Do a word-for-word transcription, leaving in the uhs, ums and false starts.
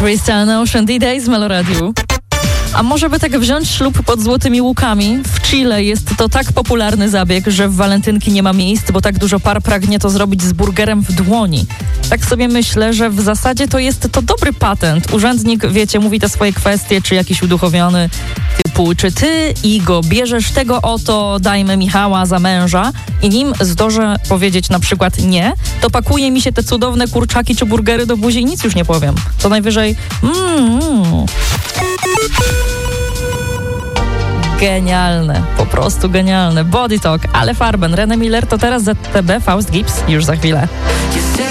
Crystal Ocean D-Days w Meloradiu. A może by tak wziąć ślub pod złotymi łukami? W Chile jest to tak popularny zabieg, że w walentynki nie ma miejsc, bo tak dużo par pragnie to zrobić z burgerem w dłoni. Tak sobie myślę, że w zasadzie to jest to dobry patent. Urzędnik, wiecie, mówi te swoje kwestie, czy jakiś uduchowiony typu, czy ty, Igo, bierzesz tego oto, dajmy Michała za męża i nim zdążę powiedzieć na przykład nie, to pakuje mi się te cudowne kurczaki czy burgery do buzi i nic już nie powiem. To najwyżej mmm. Genialne, po prostu genialne. Body Talk, ale Farben, René Miller to teraz Z T B, Faust Gibbs, już za chwilę.